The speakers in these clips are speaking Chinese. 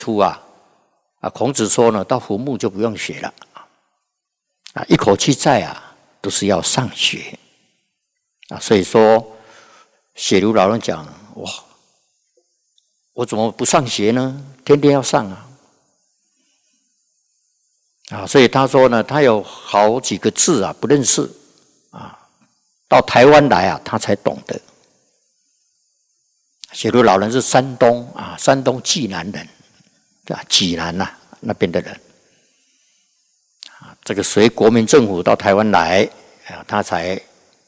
初啊，孔子说呢，到坟墓就不用学了啊，一口气在啊，都是要上学啊。所以说，雪如老人讲，哇，我怎么不上学呢？天天要上啊。啊，所以他说呢，他有好几个字啊不认识啊，到台湾来啊，他才懂得。雪如老人是山东啊，山东济南人，济南呐那边的人啊，这个随国民政府到台湾来啊，他才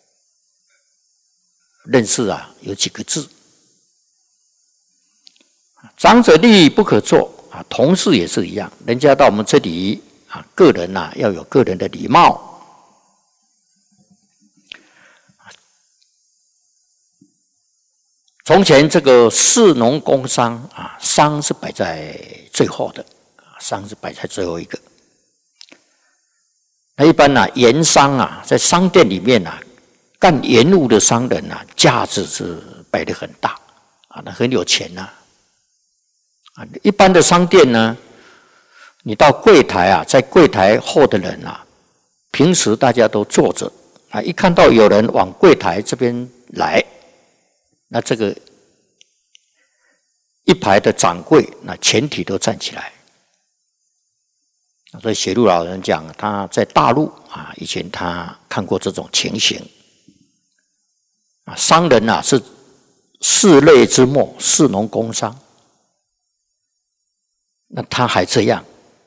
认识啊有几个字。长者立不可做啊，同事也是一样，人家到我们这里啊，个人啊要有个人的礼貌。从前这个士农工商啊，商是摆在最后的，商是摆在最后一个。那一般盐商啊，在商店里面啊，干盐务的商人啊，价值是摆得很大啊，那很有钱呐。啊，一般的商店呢，你到柜台啊，在柜台后的人啊，平时大家都坐着啊，一看到有人往柜台这边来。那这个一排的掌柜，那全体都站起来。所以雪如老人讲，他在大陆啊，以前他看过这种情形。啊，商人啊是士类之末，士农工商。那他还这样，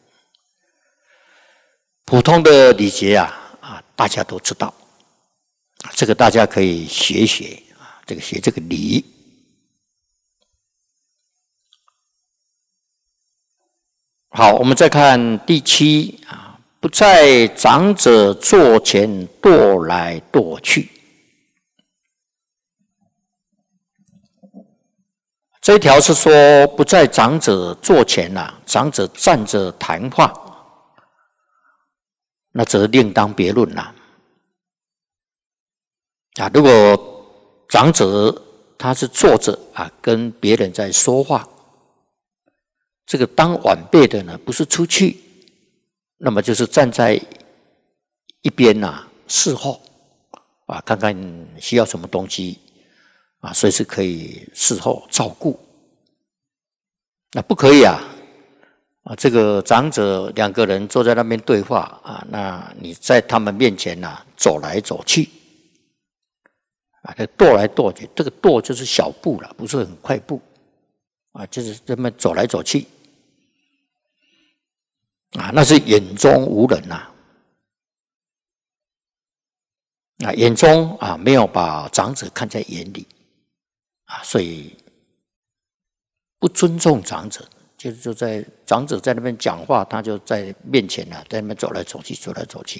普通的礼节啊，大家都知道，这个大家可以学学。这个学这个礼。好，我们再看第七啊，不在长者座前踱来踱去。这一条是说不在长者座前长者站着谈话，那则另当别论啦。啊，如果长者他是坐着啊，跟别人在说话。这个当晚辈的呢，不是出去，那么就是站在一边侍候啊，看看需要什么东西啊，随时可以侍候照顾。那不可以啊，这个长者两个人坐在那边对话啊，那你在他们面前走来走去。啊，这踱来踱去，这个踱就是小步了，不是很快步，啊，就是这么走来走去，啊，那是眼中无人呐，啊，眼中没有把长者看在眼里，啊，所以不尊重长者，就在长者在那边讲话，他就在面前在那边走来走去，走来走去。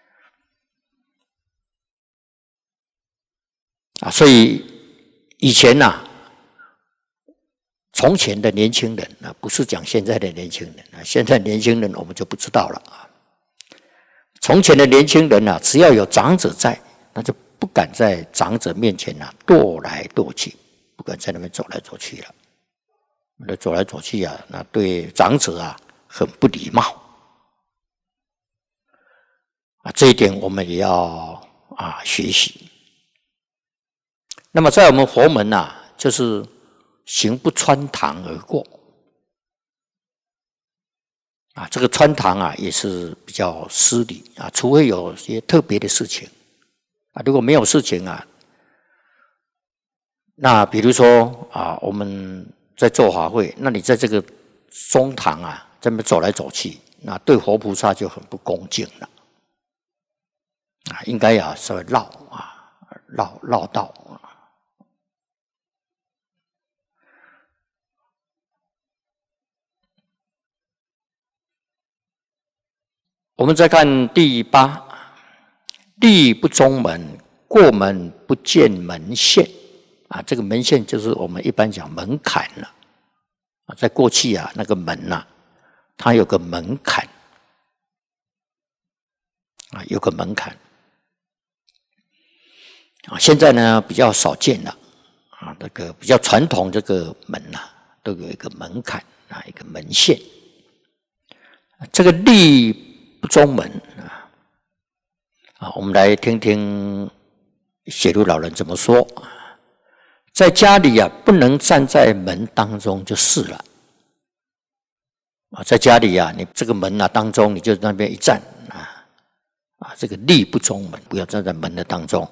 啊，所以以前从前的年轻人不是讲现在的年轻人现在年轻人我们就不知道了从前的年轻人只要有长者在，那就不敢在长者面前踱来踱去，不敢在那边走来走去了。那走来走去那对长者很不礼貌这一点我们也要学习。那么在我们佛门就是行不穿堂而过这个穿堂也是比较失礼除非有些特别的事情如果没有事情那比如说我们在做法会，那你在这个中堂这么走来走去，那对活菩萨就很不恭敬了应该稍微绕道我们再看第8，立不中门，过门不见门限这个门限就是我们一般讲门槛了在过去那个门它有个门槛有个门槛现在呢比较少见了那个比较传统这个门都有一个门槛一个门线。这个立不中门我们来听听写入老人怎么说。在家里不能站在门当中就是了。在家里你这个门当中，你就那边一站这个立不中门，不要站在门的当中。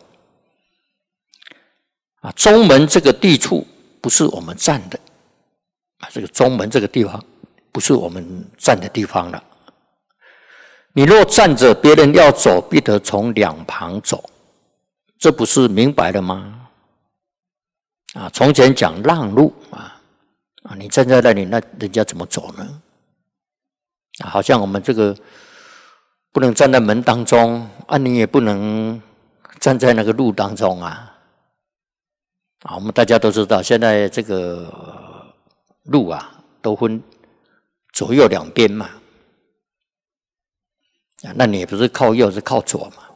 中门这个地处不是我们站的这个中门这个地方不是我们站的地方了。你若站着，别人要走，必得从两旁走，这不是明白了吗？从前讲让路你站在那里，那人家怎么走呢？好像我们这个不能站在门当中你也不能站在那个路当中我们大家都知道，现在这个路都分左右两边嘛，那你也不是靠右，是靠左嘛，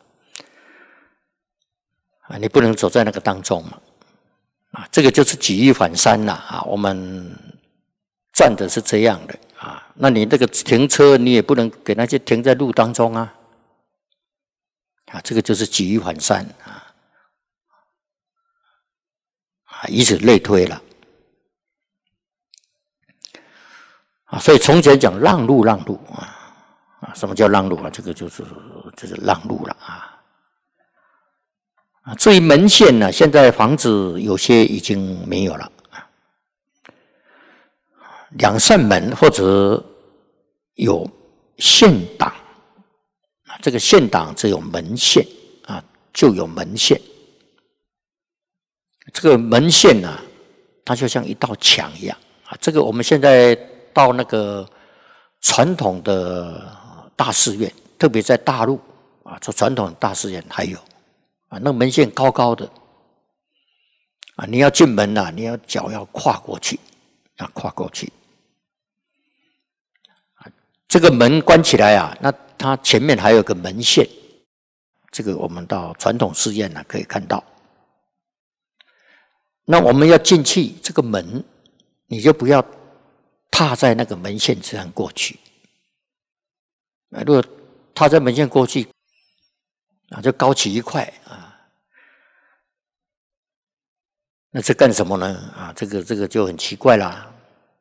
你不能走在那个当中嘛，这个就是举一反三啦我们站的是这样的那你这个停车，你也不能给那些停在路当中这个就是举一反三以此类推了所以从前讲让路什么叫让路这个就是让路了至于门线现在房子有些已经没有了两扇门或者有线挡这个线挡只有门线就有门线。这个门线它就像一道墙一样这个我们现在到那个传统的大寺院，特别在大陆做传统的大寺院还有那个门线高高的你要进门你要脚要跨过去跨过去这个门关起来那它前面还有个门线，这个我们到传统寺院可以看到。那我们要进去这个门，你就不要踏在那个门线这样过去如果踏在门线过去就高起一块那这干什么呢这个就很奇怪啦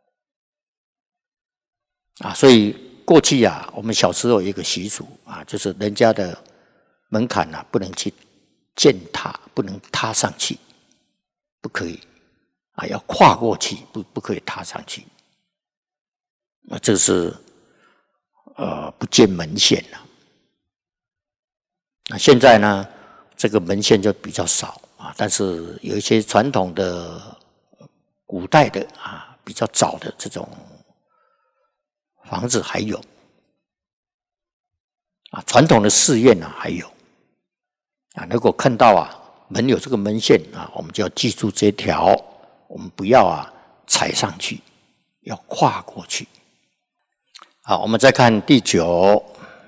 所以过去我们小时候有一个习俗就是人家的门槛不能去践踏，不能踏上去，不可以要跨过去，不可以踏上去这是不见门线了现在呢这个门线就比较少但是有一些传统的古代的比较早的这种房子还有传统的寺院还有如果看到门有这个门线我们就要记住这条，我们不要踩上去，要跨过去。好，我们再看第9。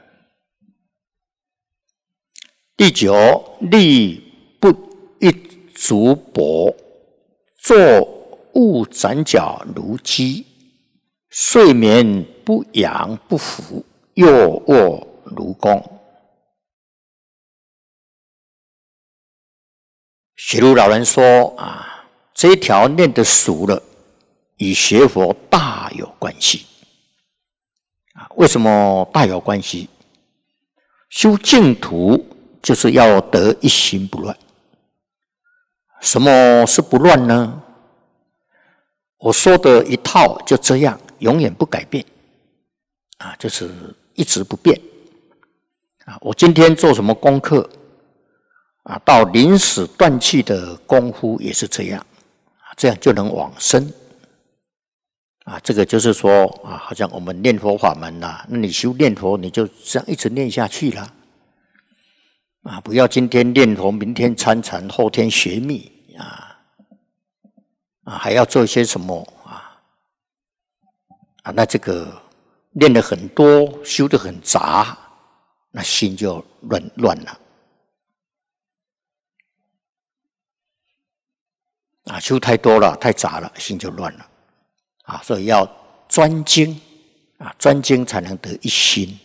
第9，立不一足跛，坐勿展脚如鸡，睡眠不仰不俯，右卧如弓。学儒老人说这一条念得熟了，与学佛大有关系为什么大有关系？修净土就是要得一心不乱。什么是不乱呢？我说的一套就这样，永远不改变就是一直不变我今天做什么功课到临死断气的功夫也是这样这样就能往生这个就是说好像我们念佛法门那你修念佛你就这样一直念下去了不要今天念佛，明天参禅，后天学密还要做一些什么那这个念得很多，修得很杂，那心就乱了修太多了，太杂了，心就乱了所以要专精啊，专精才能得一心。